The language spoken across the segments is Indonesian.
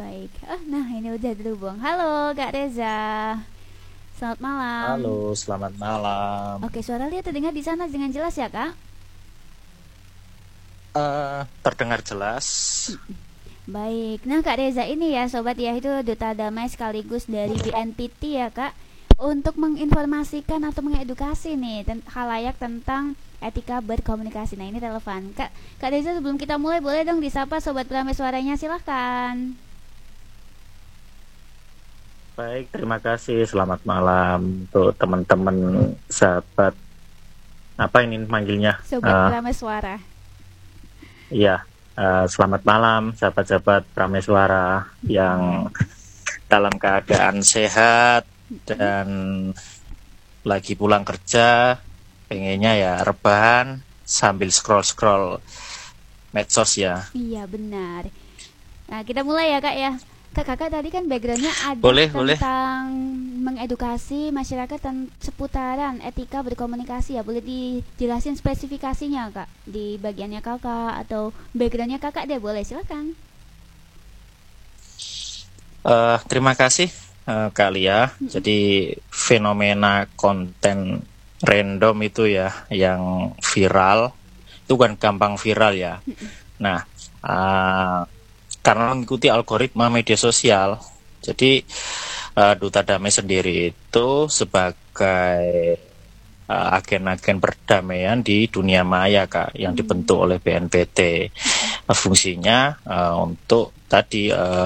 Baik. Nah ini udah terhubung. Halo Kak Reza. Selamat malam. Halo, selamat malam. Oke, suara lihat terdengar di sana dengan jelas ya Kak? Terdengar jelas. Baik. Nah Kak Reza ini ya sobat ya itu duta damai sekaligus dari BNPT ya Kak. Untuk menginformasikan atau mengedukasi nih halayak tentang etika berkomunikasi. Nah ini relevan. Kak Reza sebelum kita mulai boleh dong disapa sobat Pramai Suaranya silahkan. Baik, terima kasih. Selamat malam untuk teman-teman sahabat. Apa ini manggilnya? Sobat Pramai Suara. Iya, selamat malam sahabat-sahabat Prameswara yang dalam keadaan sehat dan lagi pulang kerja, pengennya ya rebahan sambil scroll-scroll medsos ya. Iya benar. Nah kita mulai ya Kak ya. Kakak tadi kan backgroundnya ada Boleh. tentang mengedukasi masyarakat seputaran etika berkomunikasi ya. Boleh dijelasin spesifikasinya Kak di bagiannya Kakak atau backgroundnya Kakak deh, boleh silakan. Terima kasih Kak Lia. Jadi fenomena konten random itu ya yang viral itu kan gampang viral ya. Nah, karena mengikuti algoritma media sosial, jadi Duta Damai sendiri itu sebagai agen-agen perdamaian di dunia maya Kak, yang dibentuk oleh BNPT. Fungsinya untuk tadi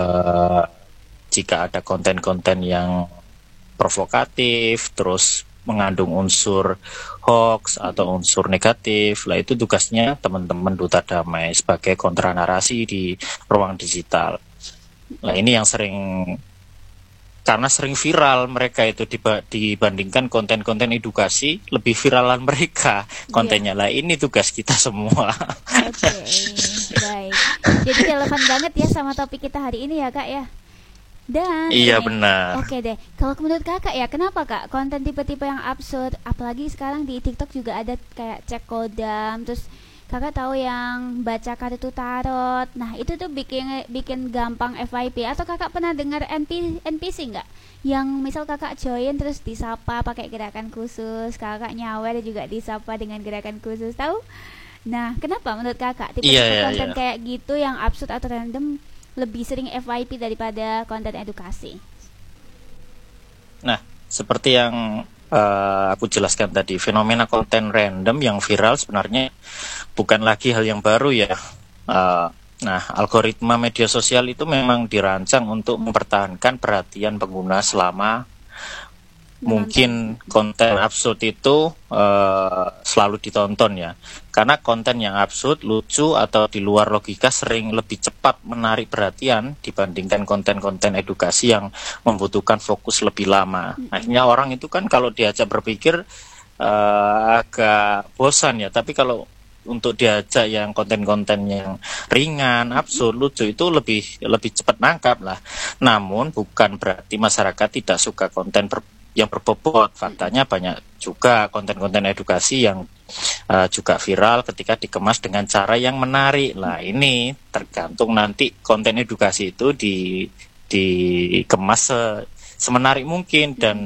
jika ada konten-konten yang provokatif, terus mengandung unsur hoax atau unsur negatif, lah itu tugasnya teman-teman Duta Damai sebagai kontra narasi di ruang digital. Nah ini yang karena sering viral mereka itu dibandingkan konten-konten edukasi, lebih viralan mereka kontennya. Lah ini tugas kita semua. Oke, baik. Jadi relevan banget ya sama topik kita hari ini ya Kak ya. Dan iya ini, benar. oke deh. Kalau menurut Kakak ya, kenapa Kak konten tipe-tipe yang absurd, apalagi sekarang di TikTok juga ada kayak cek kodam, terus Kakak tahu yang baca kartu tarot. Nah, itu tuh bikin gampang FYP. Atau Kakak pernah dengar NPC nggak? Yang misal Kakak join terus disapa pakai gerakan khusus, Kakak nyawer juga disapa dengan gerakan khusus, tahu? Nah, kenapa menurut Kakak tipe-tipe konten kayak gitu yang absurd atau random lebih sering FYP daripada konten edukasi? Nah, seperti yang aku jelaskan tadi, fenomena konten random yang viral sebenarnya bukan lagi hal yang baru ya. Nah, algoritma media sosial itu memang dirancang untuk mempertahankan perhatian pengguna selama mungkin konten absurd itu selalu ditonton ya. Karena konten yang absurd, lucu atau di luar logika sering lebih cepat menarik perhatian dibandingkan konten-konten edukasi yang membutuhkan fokus lebih lama. Akhirnya orang itu kan kalau diajak berpikir agak bosan ya. Tapi kalau untuk diajak yang konten-konten yang ringan, absurd, lucu itu lebih cepat nangkap lah. Namun bukan berarti masyarakat tidak suka konten yang berbobot. Faktanya banyak juga konten-konten edukasi yang juga viral ketika dikemas dengan cara yang menarik. Lah ini tergantung nanti konten edukasi itu dikemas semenarik mungkin dan